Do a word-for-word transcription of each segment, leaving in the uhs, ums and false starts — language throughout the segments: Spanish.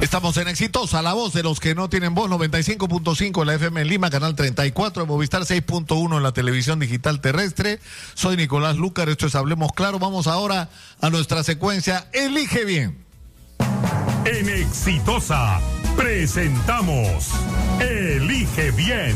Estamos en Exitosa, la voz de los que no tienen voz, noventa y cinco punto cinco en la F M en Lima, canal treinta y cuatro de Movistar, seis punto uno en la televisión digital terrestre. Soy Nicolás Lucar, esto es Hablemos Claro. Vamos ahora a nuestra secuencia Elige Bien. En Exitosa presentamos Elige Bien.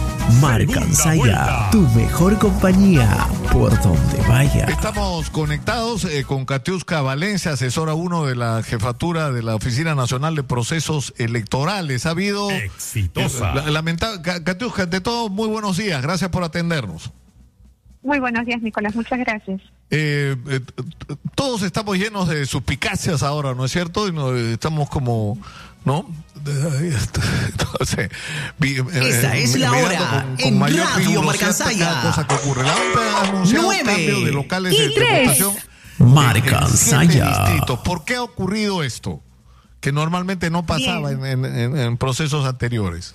Marcansaya, tu mejor compañía por donde vaya. Estamos conectados eh, con Katiuska Valencia, asesora uno de la jefatura de la Oficina Nacional de Procesos Electorales. Ha habido... Exitosa. Eh, lamentable. Katiuska, ante todo, muy buenos días. Gracias por atendernos. Muy buenos días, Nicolás. Muchas gracias. Eh, eh, todos estamos llenos de suspicacias ahora, ¿no es cierto? Y no, estamos como... ¿no? Entonces, esta eh, es la hora con, con en Radio Marcansaya. Cada cosa que ocurre. La O M P ha anunciado un cambio de locales y de, de votación. Marcansaya. ¿Por qué ha ocurrido esto? Que normalmente no pasaba en, en, en, en procesos anteriores.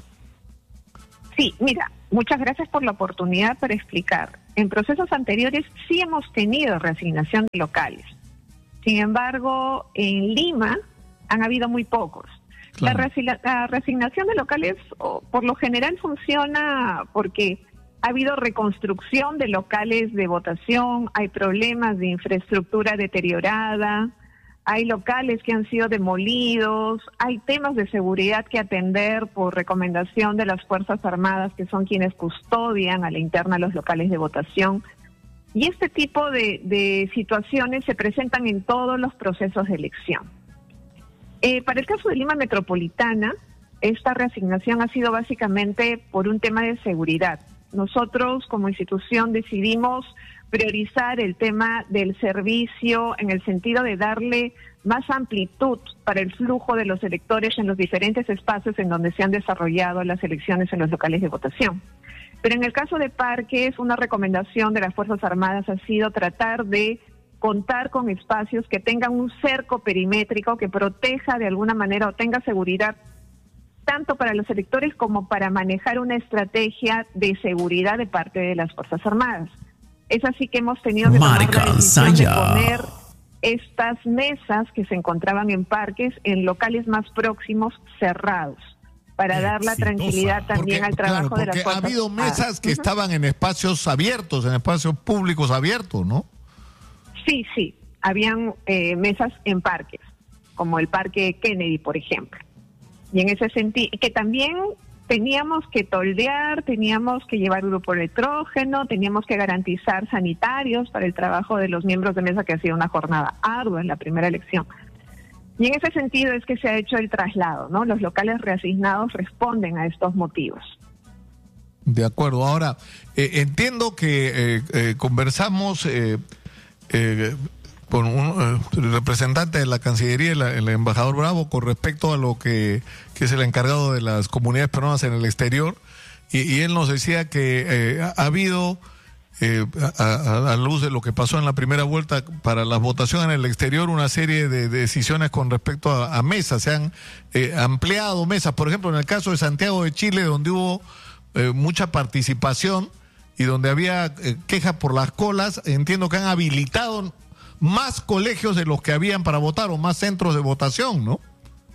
Sí, mira, muchas gracias por la oportunidad para explicar. En procesos anteriores sí hemos tenido reasignación de locales. Sin embargo, en Lima han habido muy pocos. Claro. La, resi- la reasignación de locales oh, por lo general funciona porque ha habido reconstrucción de locales de votación, hay problemas de infraestructura deteriorada, hay locales que han sido demolidos, hay temas de seguridad que atender por recomendación de las Fuerzas Armadas, que son quienes custodian a la interna los locales de votación. Y este tipo de, de situaciones se presentan en todos los procesos de elección. Eh, para el caso de Lima Metropolitana, esta reasignación ha sido básicamente por un tema de seguridad. Nosotros como institución decidimos priorizar el tema del servicio en el sentido de darle más amplitud para el flujo de los electores en los diferentes espacios en donde se han desarrollado las elecciones en los locales de votación. Pero en el caso de parques, una recomendación de las Fuerzas Armadas ha sido tratar de contar con espacios que tengan un cerco perimétrico que proteja de alguna manera o tenga seguridad tanto para los electores como para manejar una estrategia de seguridad de parte de las Fuerzas Armadas. Es así que hemos tenido que tomar la decisión de poner estas mesas que se encontraban en parques en locales más próximos cerrados para dar la tranquilidad también porque, al trabajo claro, de las Fuerzas Armadas. Ha habido mesas que uh-huh. estaban en espacios abiertos, en espacios públicos abiertos, ¿no? Sí, sí, habían eh, mesas en parques, como el Parque Kennedy, por ejemplo. Y en ese sentido, que también teníamos que toldear, teníamos que llevar grupo electrógeno, teníamos que garantizar sanitarios para el trabajo de los miembros de mesa, que ha sido una jornada ardua en la primera elección. Y en ese sentido es que se ha hecho el traslado, ¿no? Los locales reasignados responden a estos motivos. De acuerdo. Ahora, eh, entiendo que eh, eh, conversamos... Eh, Eh, con un eh, representante de la Cancillería, el, el embajador Bravo, con respecto a lo que, que es el encargado de las comunidades peruanas en el exterior, y, y él nos decía que eh, ha, ha habido, eh, a, a, a luz de lo que pasó en la primera vuelta para la votación en el exterior, una serie de, de decisiones con respecto a, a mesas, se han eh, ampliado mesas, por ejemplo, en el caso de Santiago de Chile, donde hubo eh, mucha participación, y donde había eh, quejas por las colas, entiendo que han habilitado más colegios de los que habían para votar o más centros de votación, ¿no?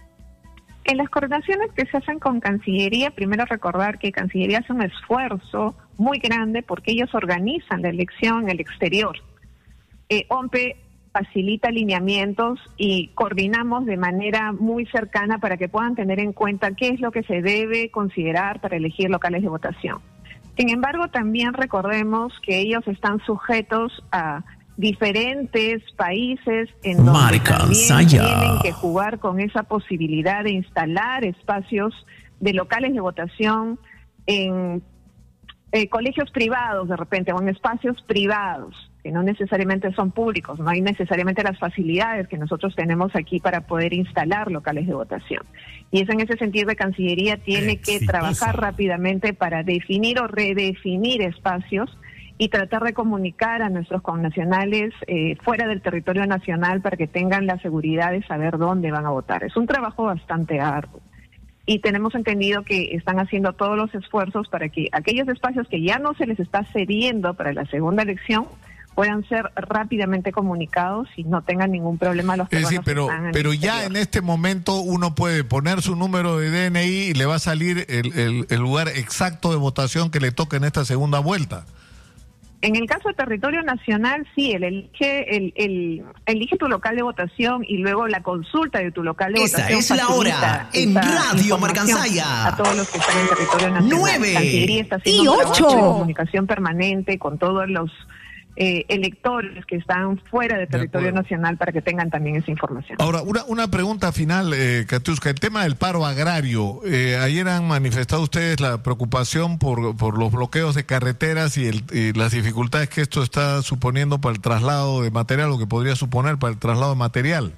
En las coordinaciones que se hacen con Cancillería, primero recordar que Cancillería hace un esfuerzo muy grande porque ellos organizan la elección en el exterior. Eh, O M P facilita alineamientos y coordinamos de manera muy cercana para que puedan tener en cuenta qué es lo que se debe considerar para elegir locales de votación. Sin embargo, también recordemos que ellos están sujetos a diferentes países en donde también tienen que jugar con esa posibilidad de instalar espacios de locales de votación en eh, colegios privados de repente o en espacios privados que no necesariamente son públicos, no hay necesariamente las facilidades que nosotros tenemos aquí para poder instalar locales de votación. Y es en ese sentido que Cancillería tiene Exitosa. que trabajar rápidamente para definir o redefinir espacios y tratar de comunicar a nuestros connacionales eh, fuera del territorio nacional para que tengan la seguridad de saber dónde van a votar. Es un trabajo bastante arduo. Y tenemos entendido que están haciendo todos los esfuerzos para que aquellos espacios que ya no se les está cediendo para la segunda elección puedan ser rápidamente comunicados y no tengan ningún problema los peruanos. Es decir, pero, que están en pero el ya exterior. en este momento uno puede poner su número de D N I y le va a salir el, el, el lugar exacto de votación que le toque en esta segunda vuelta. En el caso de territorio nacional, sí, el elige, el, el, elige tu local de votación y luego la consulta de tu local de Esta votación. Esta es la hora en Radio Marcansaya. A todos los que están en territorio nacional. Nueve La Cancillería está haciendo y un trabajo ocho. de comunicación permanente con todos los eh, electores que están fuera de territorio de nacional para que tengan también esa información. Ahora, una, una pregunta final, eh, Katiuska, el tema del paro agrario. Eh, ayer han manifestado ustedes la preocupación por, por los bloqueos de carreteras y, el, y las dificultades que esto está suponiendo para el traslado de material, o que podría suponer para el traslado de material.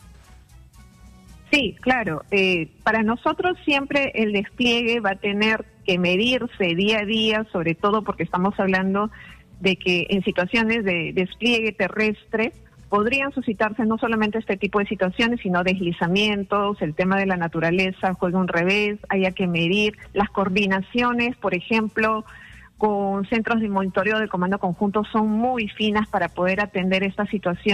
Sí, claro. Eh, para nosotros siempre el despliegue va a tener que medirse día a día, sobre todo porque estamos hablando de que en situaciones de despliegue terrestre podrían suscitarse no solamente este tipo de situaciones, sino deslizamientos, el tema de la naturaleza juega un revés, haya que medir las coordinaciones, por ejemplo, con centros de monitoreo del Comando Conjunto son muy finas para poder atender esta situación.